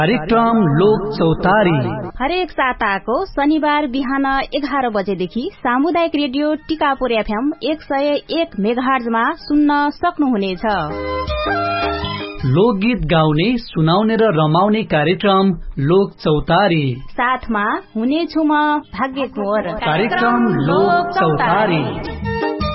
कार्यक्रम लोक चौतारी हरेक साताको शनिबार बिहान 11 बजेदेखि सामुदायिक रेडियो टिकापुर एफएम 101 मेगाहर्जमा सुन्न सक्नुहुनेछ। लोकगीत गाउने, सुनाउने र रमाउने कार्यक्रम लोक चौतारी। साथमा हुनेछु म भाग्य कुँवर। कार्यक्रम लोक चौतारी।